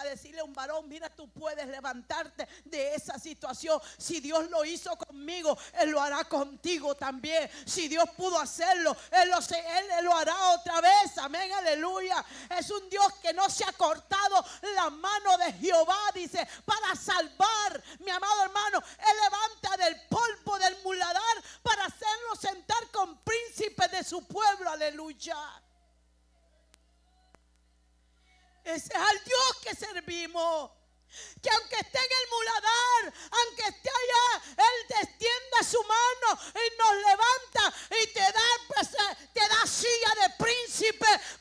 para decirle a un varón: mira, tú puedes levantarte de esa situación. Si Dios lo hizo conmigo, Él lo hará contigo también. Si Dios pudo hacerlo, Él lo hará otra vez. Amén, aleluya. Es un Dios que no se ha cortado la mano de Jehová, dice, para salvar. Mi amado hermano, Él levanta del polvo del muladar para hacerlo sentar con príncipes de su pueblo. Aleluya. Ese es al Dios que servimos.